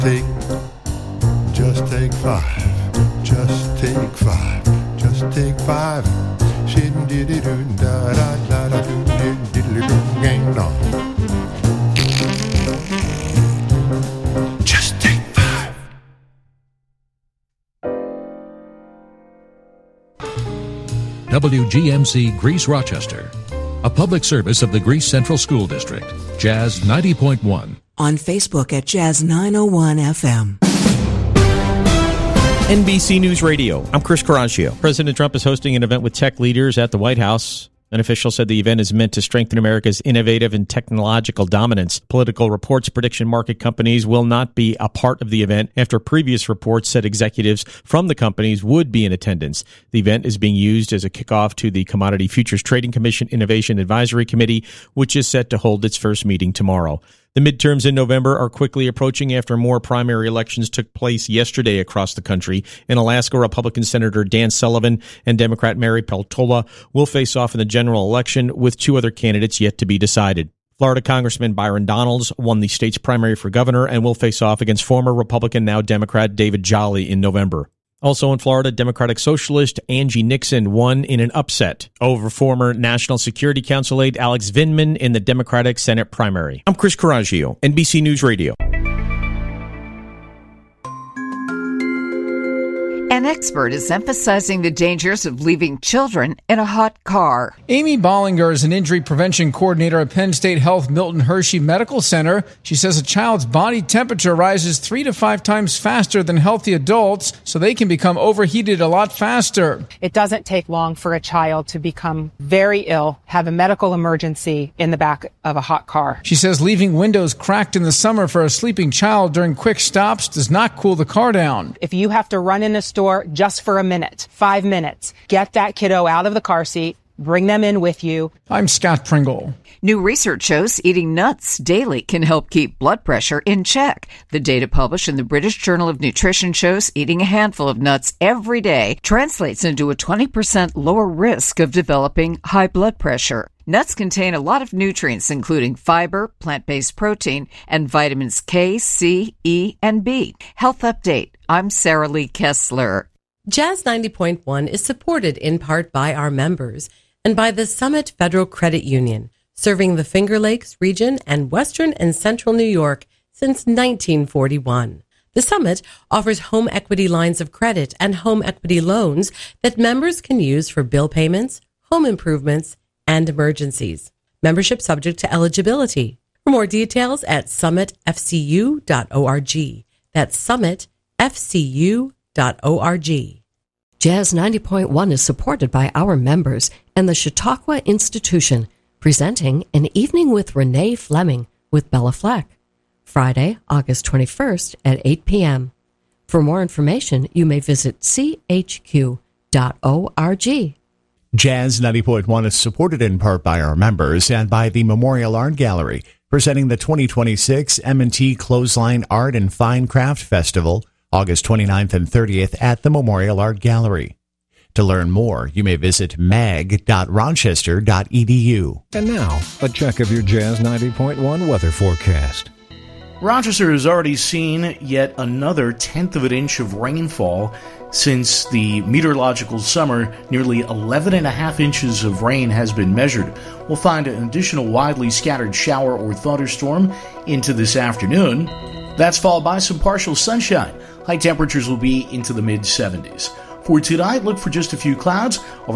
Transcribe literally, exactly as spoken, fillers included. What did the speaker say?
Take, just take five, just take five, just take five. Shittin' diddy doo da da da da doo diddly doo gang dong. Just take five. W G M C Greece Rochester, a public service of the Greece Central School District. Jazz ninety point one. On Facebook at Jazz nine oh one F M. N B C News Radio, I'm Chris Coraggio. President Trump is hosting an event with tech leaders at the White House. An official said the event is meant to strengthen America's innovative and technological dominance. Political reports prediction market companies will not be a part of the event after previous reports said executives from the companies would be in attendance. The event is being used as a kickoff to the Commodity Futures Trading Commission Innovation Advisory Committee, which is set to hold its first meeting tomorrow. The midterms in November are quickly approaching after more primary elections took place yesterday across the country. In Alaska, Republican Senator Dan Sullivan and Democrat Mary Peltola will face off in the general election with two other candidates yet to be decided. Florida Congressman Byron Donalds won the state's primary for governor and will face off against former Republican, now Democrat David Jolly in November. Also in Florida, Democratic Socialist Angie Nixon won in an upset over former National Security Council aide Alex Vindman in the Democratic Senate primary. I'm Chris Coraggio, N B C News Radio. An expert is emphasizing the dangers of leaving children in a hot car. Amy Bollinger is an injury prevention coordinator at Penn State Health Milton Hershey Medical Center. She says a child's body temperature rises three to five times faster than healthy adults, so they can become overheated a lot faster. It doesn't take long for a child to become very ill, have a medical emergency in the back of a hot car. She says leaving windows cracked in the summer for a sleeping child during quick stops does not cool the car down. If you have to run in a store just for a minute, five minutes, get that kiddo out of the car seat, bring them in with you. I'm Scott Pringle. New research shows eating nuts daily can help keep blood pressure in check. The data published in the British Journal of Nutrition shows eating a handful of nuts every day translates into a twenty percent lower risk of developing high blood pressure. Nuts contain a lot of nutrients, including fiber, plant-based protein, and vitamins K, C, E, and B. Health Update. I'm Sarah Lee Kessler. Jazz ninety point one is supported in part by our members and by the Summit Federal Credit Union, serving the Finger Lakes region and western and central New York since nineteen forty-one. The Summit offers home equity lines of credit and home equity loans that members can use for bill payments, home improvements, and emergencies. Membership subject to eligibility. For more details at summit f c u dot org. That's summit f c u dot org. Jazz ninety point one is supported by our members and the Chautauqua Institution, presenting An Evening with Renee Fleming with Bella Fleck, Friday, August twenty-first at eight p.m. For more information, you may visit c h q dot org. Jazz ninety point one is supported in part by our members and by the Memorial Art Gallery, presenting the twenty twenty-six M and T Clothesline Art and Fine Craft Festival, August twenty-ninth and thirtieth at the Memorial Art Gallery. To learn more, you may visit mag dot rochester dot e d u. And now, a check of your Jazz ninety point one weather forecast. Rochester has already seen yet another tenth of an inch of rainfall since the meteorological summer. Nearly eleven and a half inches of rain has been measured. We'll find an additional widely scattered shower or thunderstorm into this afternoon. That's followed by some partial sunshine. High temperatures will be into the mid seventies. For tonight, look for just a few clouds.